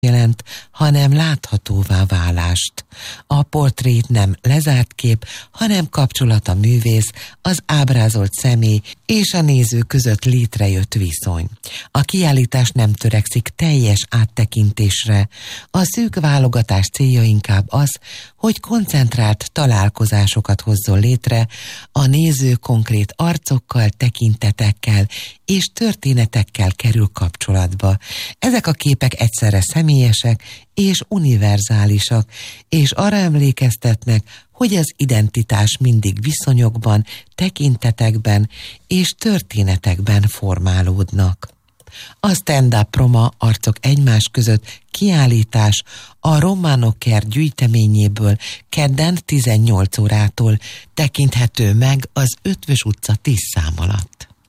jelent, hanem láthatóvá válást. A portrét nem lezárt kép, hanem kapcsolat a művész, az ábrázolt személy és a néző között létrejött viszony. A kiállítás nem törekszik teljes áttekintésre. A szűk válogatás célja inkább az, hogy koncentrált találkozásokat hozzon létre a néző konkrét arcokkal, tekintetekkel és történetekkel kerül kapcsolatba. Ezek a képek egyszerre személyesek és univerzálisak, és arra emlékeztetnek, hogy az identitás mindig viszonyokban, tekintetekben és történetekben formálódnak. A stand-up Roma arcok egymás között kiállítás a Románok Kert gyűjteményéből kedden 18 órától tekinthető meg az Eötvös utca 10 szám alatt.